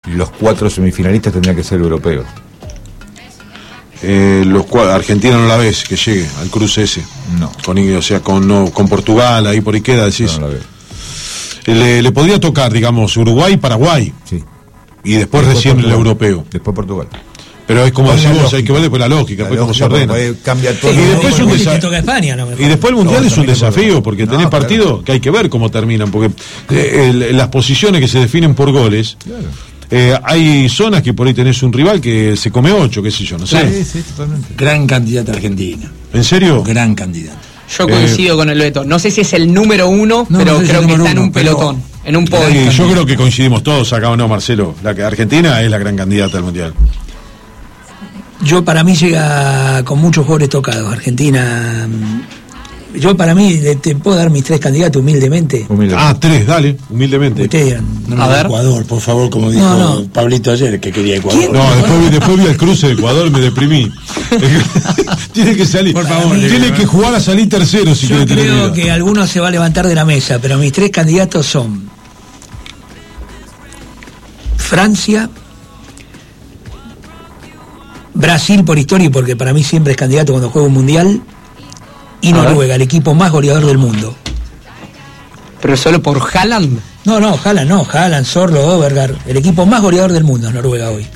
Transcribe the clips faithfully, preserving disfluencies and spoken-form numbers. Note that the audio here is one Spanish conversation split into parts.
los cuatro semifinalistas tendrían que ser europeos. Eh, los cual, Argentina no la ves que llegue al cruce ese. No. Con, o sea, con, no, con Portugal, ahí por ahí queda, decís. No, no la veo. Le, le podría tocar, digamos, Uruguay y Paraguay. Sí. Y después, después recién Portugal. El europeo. Después Portugal. Pero es como decimos, hay que ver después la lógica, después cómo se ordena. Cambia todo. Sí, y después, un desa- toca España, no y después el Mundial no, es un desafío, porque no, tenés claro. partidos que hay que ver cómo terminan, porque eh, el, las posiciones que se definen por goles, claro. eh, hay zonas que por ahí tenés un rival que se come ocho, qué sé yo, no sé. Sí, sí, totalmente. Gran candidata Argentina. ¿En serio? Gran candidata. Yo coincido eh, con el Beto. No sé si es el número uno, no, pero no creo que está uno, en un pelotón, en un podio. Yo creo que coincidimos todos acá, ¿o no, Marcelo? La que Argentina es la gran candidata al Mundial. Yo, para mí, llega con muchos jugadores tocados. Argentina. Yo, para mí, te puedo dar mis tres candidatos humildemente. humildemente. Ah, tres, dale, humildemente. Ustedes, no, a ver. Ecuador, por favor, como dijo no, no. Pablito ayer, que quería Ecuador. ¿Quién? No, después, después vi el cruce de Ecuador y me deprimí. Tiene que salir. Por favor. Tiene que jugar a salir tercero si Yo quiere creo que alguno se va a levantar de la mesa, pero mis tres candidatos son Francia, Brasil por historia y porque para mí siempre es candidato cuando juega un mundial, y Noruega, el equipo más goleador del mundo. ¿Pero solo por Haaland? No, no, Haaland no, Haaland, Zorlo, Overgaard, el equipo más goleador del mundo es Noruega hoy.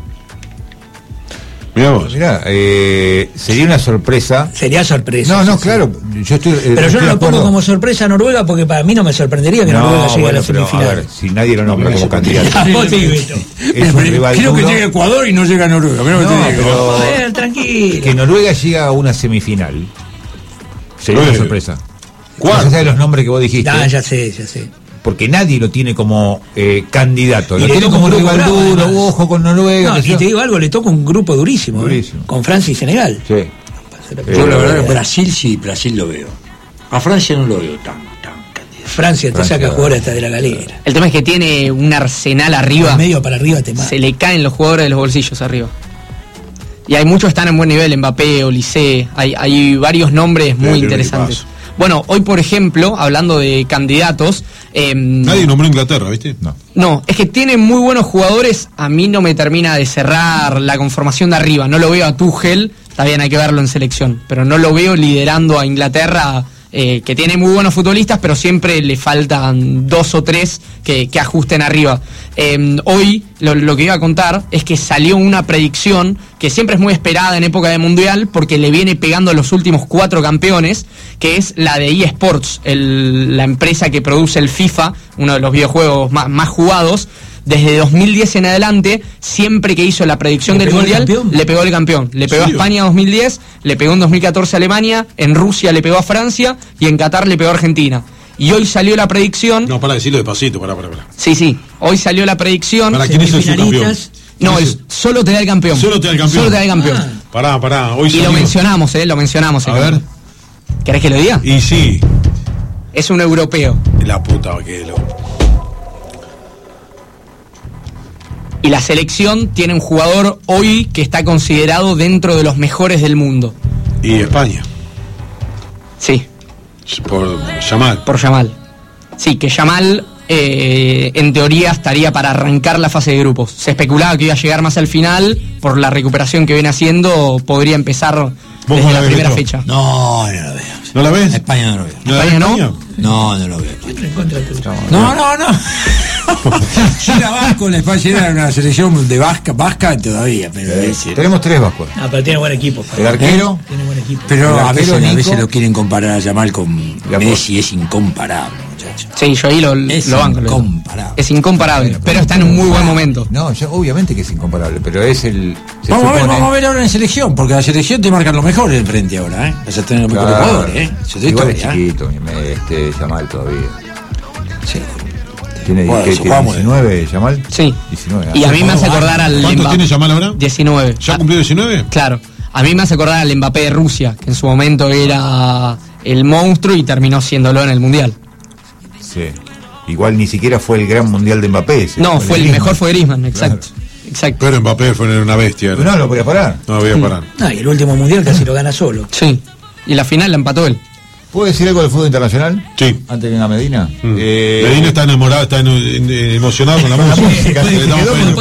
Mirá vos. Mirá, eh, sería una sorpresa. Sería sorpresa. No, no, sí, claro. Sí. Yo estoy, eh, pero yo estoy no lo pongo como sorpresa a Noruega porque para mí no me sorprendería que no, Noruega llegue bueno, a la semifinal. Pero, a ver, si nadie lo nombra como candidato. Es un rival Creo duro. Que llega Ecuador y no llega a Noruega. No, no, pero ver, tranquilo. Que Noruega llega a una semifinal sería una sorpresa. ¿Cuál? Más allá de los nombres que vos dijiste. Ah, ya sé, ya sé. Porque nadie lo tiene como eh, candidato. Y lo tiene como rival duro, además. Ojo con Noruega. No, y te digo algo, le toca un grupo durísimo. durísimo. ¿eh? Con Francia y Senegal. Sí. Yo la verdad, Brasil sí, Brasil lo veo. A Francia no lo veo tan, tan candidato. Francia te Francia, saca jugadores hasta de la galera. El tema es que tiene un arsenal arriba. De medio para arriba te mata. Se le caen los jugadores de los bolsillos arriba. Y hay muchos que están en buen nivel, Mbappé, Olise, hay, hay varios nombres muy sí, interesantes. Bueno, hoy por ejemplo, hablando de candidatos... Eh, Nadie nombró Inglaterra, ¿viste? No. No, es que tiene muy buenos jugadores, a mí no me termina de cerrar la conformación de arriba, no lo veo a Tuchel, está bien, hay que verlo en selección, pero no lo veo liderando a Inglaterra... Eh, que tiene muy buenos futbolistas, pero siempre le faltan dos o tres que, que ajusten arriba. Eh, hoy lo, lo que iba a contar es que salió una predicción que siempre es muy esperada en época de Mundial porque le viene pegando a los últimos cuatro campeones, que es la de eSports, el, la empresa que produce el FIFA, uno de los videojuegos más, más jugados. Desde dos mil diez en adelante, siempre que hizo la predicción del Mundial, le pegó el campeón. Le pegó a España en dos mil diez, le pegó en dos mil catorce a Alemania, en Rusia le pegó a Francia y en Qatar le pegó a Argentina. Y hoy salió la predicción... No, para decirlo despacito, para, para, para. Sí, sí, hoy salió la predicción... ¿Para quién es el subcampeón? No, el, solo te da el campeón. Solo te da el campeón. Solo te da el campeón. Ah. Pará, pará, hoy Y salió. lo mencionamos, eh, lo mencionamos. A ver. ¿Querés que lo diga? Y sí. Es un europeo. La puta que lo... Y la selección tiene un jugador hoy que está considerado dentro de los mejores del mundo. ¿Y España? Sí. Por Yamal. Por Yamal. Sí, que Yamal eh, en teoría estaría para arrancar la fase de grupos. Se especulaba que iba a llegar más al final, por la recuperación que viene haciendo, podría empezar desde la primera fecha. No, no la veo. ¿No la ves? España no lo veo. ¿No ¿España no? No, no lo veo. No, no, no. Si era vasco, la España era una selección de vasca, vasca todavía, pero eh, sí. Tenemos tres vascos. Ah, pero tiene buen equipo. El arquero. ¿Eh? Tiene buen equipo. Pero el a, veces, arquero, a veces Nico, lo quieren comparar a Yamal con Messi, es incomparable, muchachos. Sí, yo ahí lo, es lo banco. Incomparable. Es incomparable, bueno, pero está en un muy buen momento. No, ya, obviamente que es incomparable, pero es el... Se vamos, supone... a ver, vamos a ver ahora en selección, porque la selección te marcan lo mejor en frente ahora, ¿eh? Vas a tener los mejores claro. jugadores, ¿eh? Eso es igual historia, es chiquito, ¿eh? este, Yamal todavía. Sí. ¿Tiene, bueno, ¿qué, tiene diecinueve, Yamal? Sí. diecinueve. Y a mí me hace acordar al... ¿Cuánto Mbappé. tiene Yamal ahora? diecinueve. ¿Ya cumplió diecinueve? Claro. A mí me hace acordar al Mbappé de Rusia, que en su momento era el monstruo y terminó siéndolo en el Mundial. Sí. Igual ni siquiera fue el gran Mundial de Mbappé. No, fue el mejor fue Griezmann, exacto. Claro. Exacto. Pero Mbappé fue una bestia. Pero no, lo podía parar. No lo podía parar. No, y el último mundial casi lo gana solo. Sí. Y la final la empató él. ¿Puedo decir algo del fútbol internacional? Sí. Antes que venga Medina. Mm. Eh... Medina está enamorado, está en, en, emocionado con la música. música. Le damos pena.